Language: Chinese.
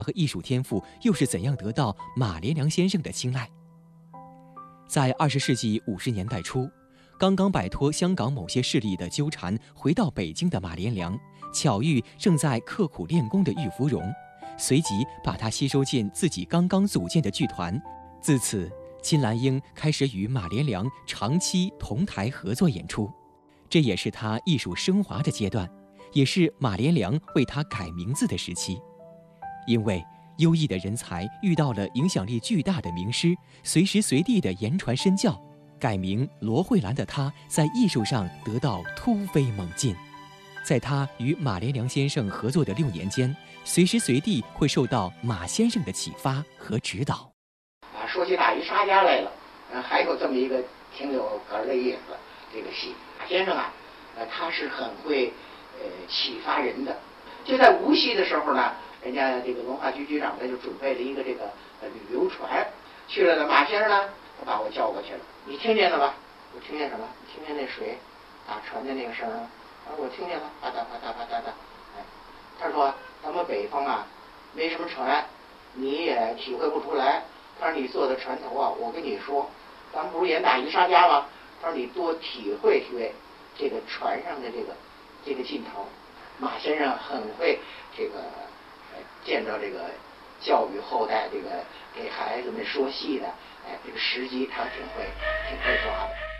和艺术天赋又是怎样得到马连良先生的青睐？在20世纪50年代初，刚刚摆脱香港某些势力的纠缠，回到北京的马连良，巧遇正在刻苦练功的郁芙蓉，随即把他吸收进自己刚刚组建的剧团。自此，金兰英开始与马连良长期同台合作演出，这也是他艺术升华的阶段，也是马连良为他改名字的时期。因为优异的人才遇到了影响力巨大的名师，随时随地的言传身教，改名罗慧兰的他在艺术上得到突飞猛进。在他与马连良先生合作的6年间，随时随地会受到马先生的启发和指导。 说起大鱼沙家来了，还有这么一个挺有个儿的意思，这个戏马先生啊，他是很会启发人的。就在无锡的时候呢，人家这个文化局局长呢就准备了一个这个旅游船，去了的马先生呢，他把我叫过去了。你听见了吧？我听见什么？你听见那水打船的那个声吗？我听见了，啪嗒啪嗒啪嗒的。哎，他说咱们北方啊，没什么船，你也体会不出来。他说你坐在船头啊，我跟你说，咱们不是演大鱼沙家吗？他说你多体会体会这个船上的这个劲头。马先生很会这个见着这个教育后代，这个给孩子们说戏的，这个时机他挺会抓的。